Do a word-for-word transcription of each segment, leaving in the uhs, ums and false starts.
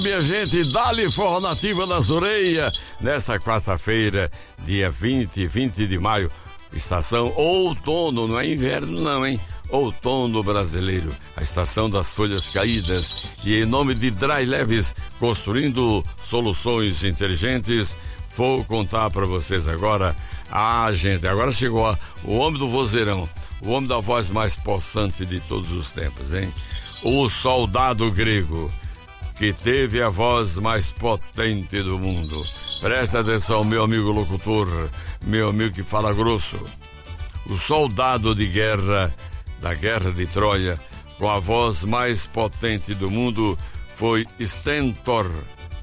minha gente, dá-lhe forró nativa nas orelhas. Nesta quarta-feira, dia vinte, vinte de maio, estação outono, não é inverno não, hein? Outono brasileiro, a estação das folhas caídas. E em nome de Dry Leves, construindo soluções inteligentes, vou contar para vocês agora. Ah, gente, agora chegou ó, o homem do vozeirão, o homem da voz mais possante de todos os tempos, hein? O soldado grego, que teve a voz mais potente do mundo. Presta atenção, meu amigo locutor, meu amigo que fala grosso. O soldado de guerra, da guerra de Troia, com a voz mais potente do mundo, foi Stentor,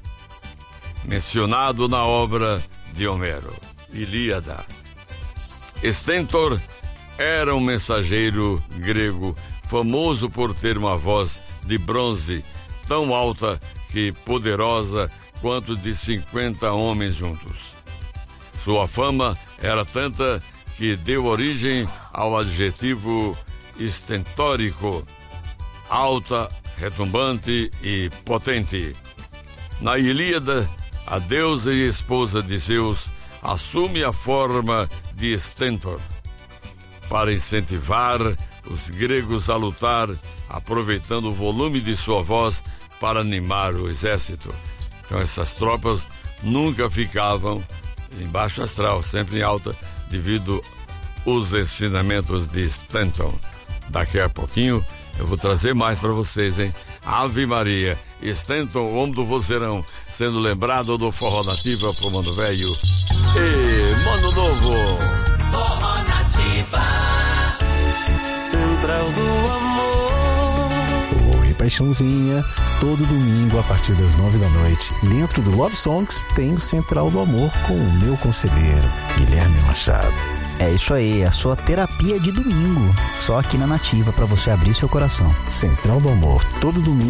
mencionado na obra de Homero, Ilíada. Stentor era um mensageiro grego, famoso por ter uma voz de bronze, tão alta que poderosa quanto de cinquenta homens juntos. Sua fama era tanta que deu origem ao adjetivo estentórico, alta, retumbante e potente. Na Ilíada, a deusa e esposa de Zeus assume a forma de Stentor para incentivar os gregos a lutar, aproveitando o volume de sua voz para animar o exército. Então essas tropas nunca ficavam em baixo astral, sempre em alta, devido aos ensinamentos de Stentor. Daqui a pouquinho eu vou trazer mais para vocês, hein? Ave Maria, Stentor, o homem do vozeirão, sendo lembrado do forró nativa pro Mano Velho e Mano Novo. Forró nativa, Central do Amor. Oi, paixãozinha. Todo domingo, a partir das nove da noite, dentro do Love Songs, tem o Central do Amor com o meu conselheiro, Guilherme Machado. É isso aí, a sua terapia de domingo. Só aqui na Nativa, para você abrir seu coração. Central do Amor, todo domingo.